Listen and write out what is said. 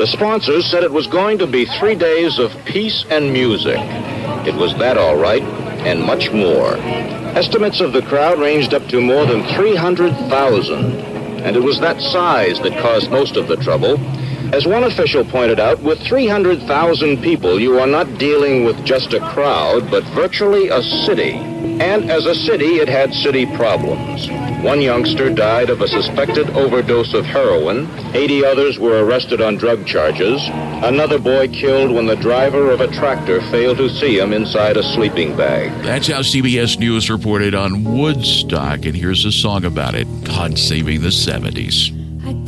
The sponsors said it was going to be 3 days of peace and music. It was that all right, and much more. Estimates of the crowd ranged up to more than 300,000, and it was that size that caused most of the trouble. As one official pointed out, with 300,000 people, you are not dealing with just a crowd, but virtually a city. And as a city, it had city problems. One youngster died of a suspected overdose of heroin. 80 others were arrested on drug charges. Another boy killed when the driver of a tractor failed to see him inside a sleeping bag. That's how CBS News reported on Woodstock, and here's a song about it, God Saving the 70s.